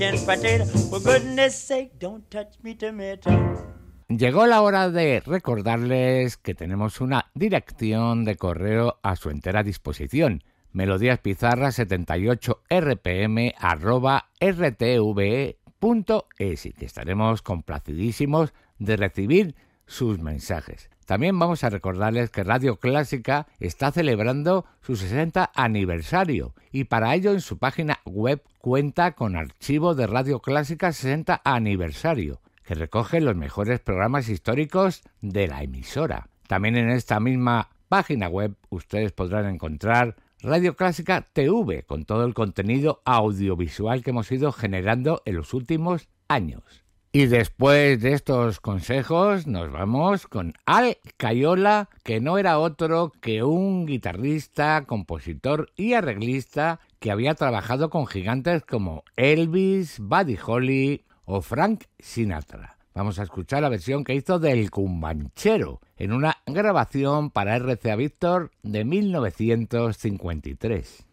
Llegó la hora de recordarles que tenemos una dirección de correo a su entera disposición: melodíaspizarra78rpm@rtve.es, y que estaremos complacidísimos de recibir sus mensajes. También vamos a recordarles que Radio Clásica está celebrando su 60 aniversario, y para ello en su página web cuenta con archivo de Radio Clásica 60 aniversario, que recoge los mejores programas históricos de la emisora. También en esta misma página web ustedes podrán encontrar Radio Clásica TV, con todo el contenido audiovisual que hemos ido generando en los últimos años. Y después de estos consejos nos vamos con Al Caiola, que no era otro que un guitarrista, compositor y arreglista que había trabajado con gigantes como Elvis, Buddy Holly o Frank Sinatra. Vamos a escuchar la versión que hizo del Cumbanchero en una grabación para RCA Víctor de 1953.